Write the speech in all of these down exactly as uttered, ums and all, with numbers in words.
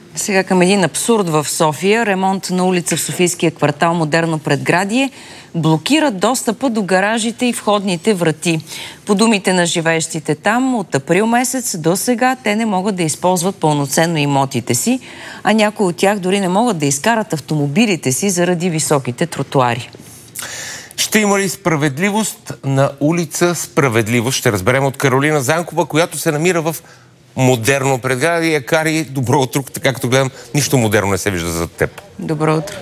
Сега към един абсурд в София. Ремонт на улица в Софийския квартал Модерно предградие блокира достъпа до гаражите и входните врати. По думите на живеещите там, от април месец до сега те не могат да използват пълноценно имотите си, а някои от тях дори не могат да изкарат автомобилите си заради високите тротуари. Ще има ли справедливост на улица Справедливост? Ще разберем от Каролина Занкова, която се намира в Модерно предградие. Кари, добро утро. Така като гледам, нищо модерно не се вижда за теб. Добро утро.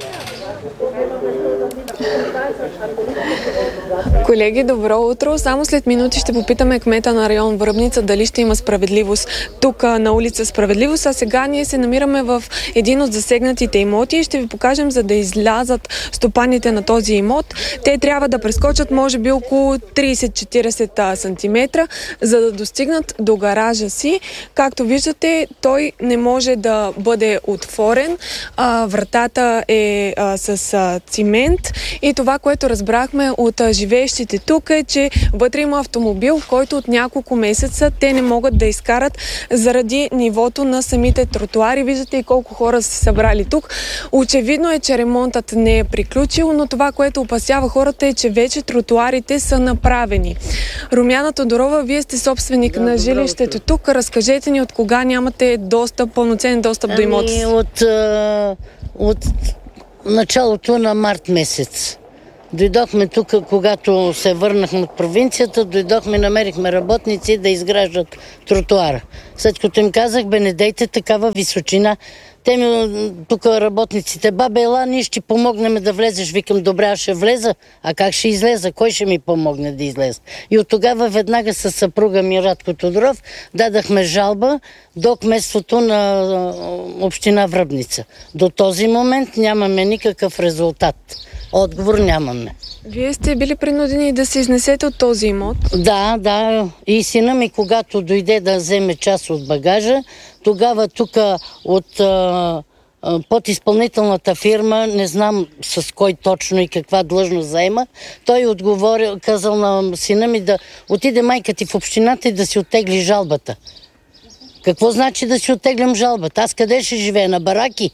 Колеги, добро утро. Само след минути ще попитаме кмета на район Връбница дали ще има справедливост тук на улица Справедливост. А сега ние се намираме в един от засегнатите имоти и ще ви покажем, за да излязат стопаните на този имот. Те трябва да прескочат може би около трийсет-четирийсет сантиметра, за да достигнат до гаража си. Както виждате, той не може да бъде отворен. А, вратата е а, с а, цимент и това, което разбрахме от а, живеещите тук е, че вътре има автомобил, който от няколко месеца те не могат да изкарат заради нивото на самите тротуари. Виждате и колко хора са събрали тук. Очевидно е, че ремонтът не е приключил, но това, което опасява хората е, че вече тротуарите са направени. Румяна Тодорова, вие сте собственик да, на жилището тук. Разкажете ни от кога нямате достъп, пълноценен достъп ами, до имота си. От, от началото на март месец. Дойдохме тук, когато се върнахме от провинцията, дойдохме, намерихме работници да изграждат тротуара. След като им казах, бе, не дейте такава височина. Те ми, тук работниците, бабе, ела, ние ще помогнем да влезеш. Викам, добре, аз ще влеза. А как ще излеза? Кой ще ми помогне да излеза? И от тогава веднага с съпруга ми Радко Тодоров дадахме жалба до кметството на община Връбница. До този момент нямаме никакъв резултат. Отговор нямаме. Вие сте били принудени да се изнесете от този имот? Да, да. И сина ми, когато дойде да вземе част от багажа, тогава тук от а, а, подизпълнителната фирма, не знам с кой точно и каква длъжност заема, той отговорил, казал на сина ми да отиде майка ти в общината и да си оттегли жалбата. Какво значи да си оттеглям жалбата? Аз къде ще живея? На бараки?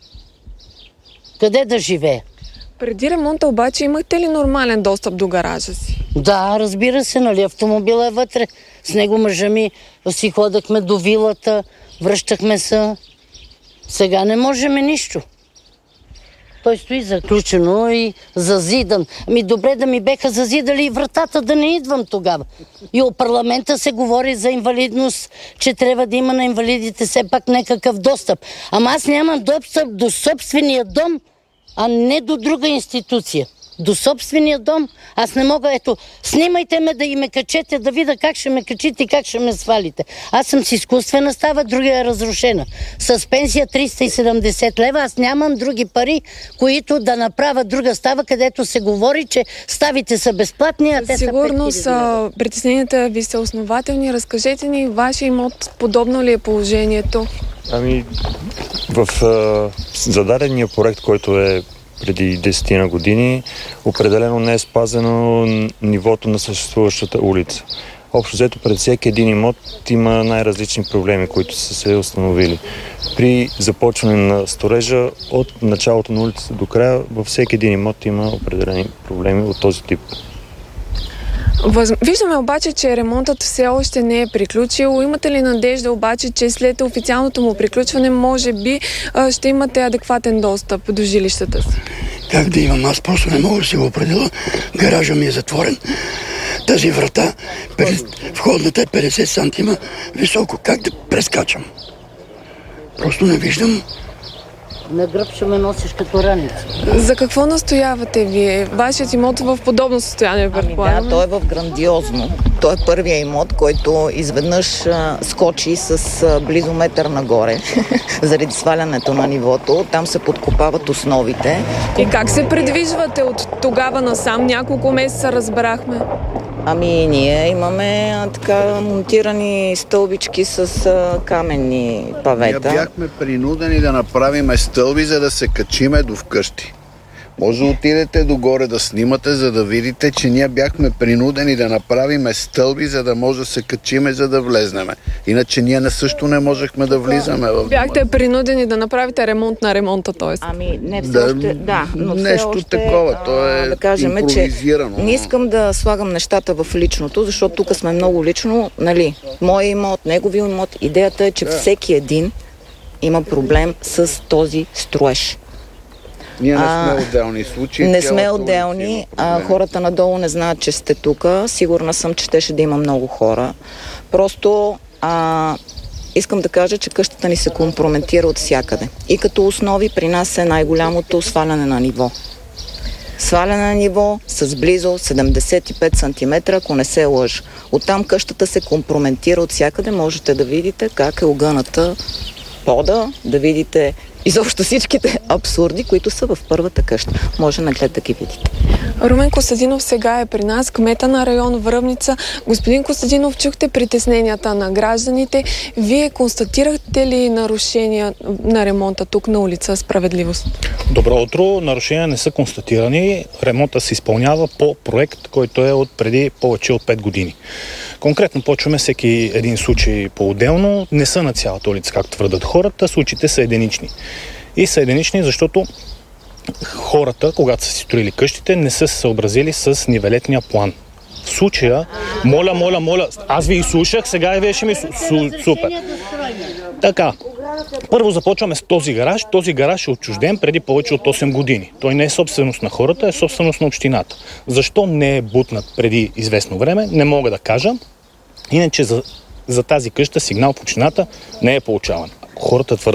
Къде да живея? Преди ремонта обаче имахте ли нормален достъп до гаража си? Да, разбира се, нали, автомобила е вътре. С него мъжа ми си ходахме до вилата, връщахме се. Сега не можем нищо. Той стои заключено и зазидан. Ами добре да ми беха зазидали и вратата да не идвам тогава. И от парламента се говори за инвалидност, че трябва да има на инвалидите все пак някакъв достъп. Ама аз нямам достъп до собствения дом, а не до друга институция. До собствения дом. Аз не мога, ето, снимайте ме да и ме качете, да видя как ще ме качите и как ще ме свалите. Аз съм с изкуствена става, другия е разрушена. С пенсия триста и седемдесет лева, аз нямам други пари, които да направя друга става, където се говори, че ставите са безплатни, а те Сигурно са са притесненията ви са основателни. Разкажете ни, вашия имот подобно ли е положението? Ами, в а, зададения проект, който е преди десетина години, определено не е спазено нивото на съществуващата улица. Общо взето пред всеки един имот има най-различни проблеми, които са се установили. При започване на строежа от началото на улицата до края, във всеки един имот има определени проблеми от този тип. Въз... Виждаме обаче, че ремонтът все още не е приключил. Имате ли надежда обаче, че след официалното му приключване може би ще имате адекватен достъп до жилищата си? Как да имам? Аз просто не мога да си го определя. Гаража ми е затворен. Тази врата, входната е петдесет сантима високо. Как да прескачам? Просто не виждам. На гръб ще ме носиш като раница. За какво настоявате вие? Вашият имот е в подобно състояние, предполагам? Ами да, той е в грандиозно. Той е първия имот, който изведнъж а, скочи с а, близо метър нагоре, заради свалянето на нивото. Там се подкопават основите. И как се придвижвате от тогава насам? Няколко месеца разбрахме. Ами ние имаме а, така монтирани стълбички с а, каменни павета. Ние бяхме принудени да направим стълби, за да се качиме до вкъщи. Може да отидете догоре да снимате, за да видите, че ние бяхме принудени да направиме стълби, за да може да се качиме, за да влезнеме. Иначе ние не също не можехме да влизаме в... Бяхте принудени да направите ремонт на ремонта, т.е. Ами, не все Да, още, да, но все нещо още, такова, то е да кажем, импровизирано. че не искам да слагам нещата в личното, защото тук сме много лично, нали, моя имот, негови имот, идеята е, че да. всеки един има проблем с този строеж. Ние не сме отделни случаи. Не сме отделни, а хората надолу не знаят, че сте тук. Сигурна съм, че ще да има много хора. Просто а, искам да кажа, че къщата ни се компрометира от всякъде. И като основи при нас е най-голямото сваляне на ниво. Сваляне на ниво с близо седемдесет и пет сантиметра, ако не се лъжа. Оттам къщата се компрометира от всякъде. Можете да видите как е огъната пода, да видите изобщо всичките абсурди, които са в първата къща. Може наглед да ги видите. Румен Костадинов сега е при нас, кмета на район Връбница. Господин Костадинов, чухте притесненията на гражданите. Вие констатирахте ли нарушения на ремонта тук на улица Справедливост? Добро утро. Нарушения не са констатирани. Ремонта се изпълнява по проект, който е от преди повече от пет години. Конкретно почваме всеки един случай по-отделно. Не са на цялата улица, както твърдат хората. Случаите са единични. И са единични, защото хората, когато са си строили къщите, не са се съобразили с нивелетния план. В случая, моля, моля, моля, аз ви изслушах, сега и вие ще ми су- супер. Така, първо започваме с този гараж. Този гараж е отчужден преди повече от осем години. Той не е собственост на хората, е собственост на общината. Защо не е бутнат преди известно време, не мога да кажа. Иначе за, за тази къща сигнал в общината не е получаван. Хората твърдят,